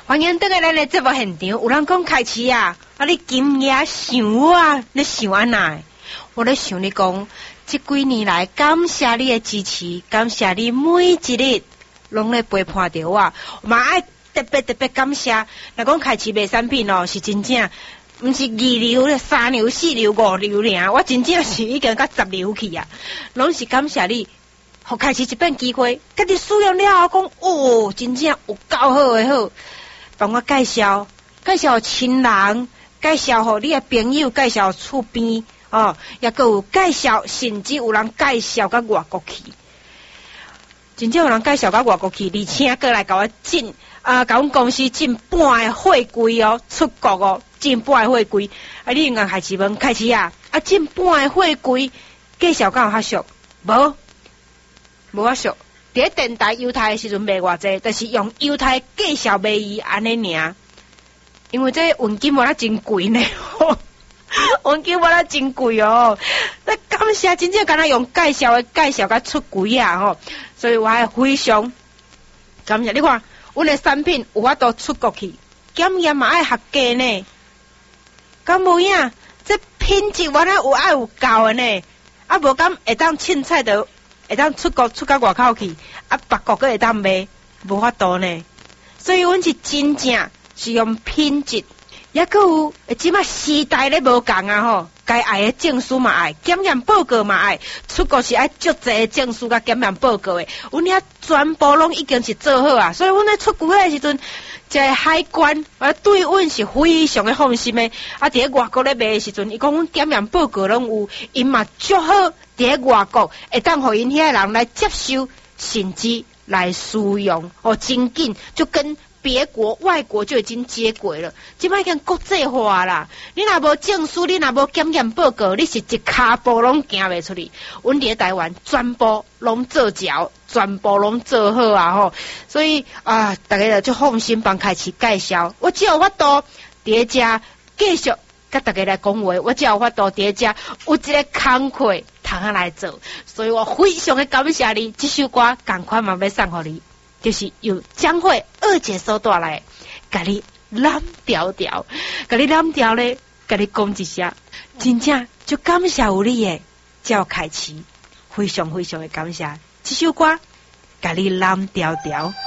欢迎倒来咱的节目现场。有人讲开市啊，你今夜想我啊，你想安那？我咧想你讲，这几年来感谢你的支持，感谢你每一日拢咧陪伴着我，嘛爱特别感谢。若讲开市卖产品哦，是真正，毋是2流、3流、4流、5流尔，我真正是已经到10流去啊，拢是感谢你。互开始一遍机会，家己使用了后讲，哦，真正有够好诶好，帮我介绍亲人，介绍互你诶朋友，介绍厝边哦，也阁有介绍，甚至有人介绍到外国去，真正有人介绍到外国去，而且阁来甲我进甲阮公司进半个货柜哦，出国哦，进半个货柜，你应该开始问开始啊，进半个货柜，介绍敢有较俗？无法俗，伫电台犹太的时阵卖偌济，但是用犹太介绍卖伊安尼尔，因为这运金无啦真贵呢，运金无啦真贵哦。那感谢真正敢若用介绍甲出柜啊吼，所以我还非常感谢。你看，阮的产品有法度出国去，检验嘛爱合格呢，敢无影？这品质原来有爱有够的呢，无敢会当凊彩的。会当出国出到外口去，别国个会当卖，无法度呢。所以阮是真正是用品质，也阁有即马时代咧无共啊吼，该爱的证书嘛爱，检验报告嘛爱，出国是爱足济证书甲检验报告的，阮遐全部拢已经是做好啊。所以阮咧出国的时阵，这个海关对阮是非常的放心的。伫咧外国咧卖的时阵，伊讲阮检验报告拢有，因嘛足好。伫咧外国会当互因遐人来接受，甚至来使用，真紧就跟别国外国就已经接轨了。即摆已经国际化啦，你若无证书，你若无检验报告，你是一骹步拢行袂出去。阮伫咧台湾全部拢做牢，全部拢做好啊吼！所以大家就放心帮开始介绍，我只有法度伫咧遮继续甲大家来讲话，我只有法度伫咧遮有一个工课通下来做，所以我非常的感谢你。这首歌赶快嘛要送给你，就是由江蕙二姐所带来，甲你揽调调，甲你揽调咧，甲你讲一声，真正就感谢有你的叫开启，非常非常的感谢这首歌，甲你揽调调。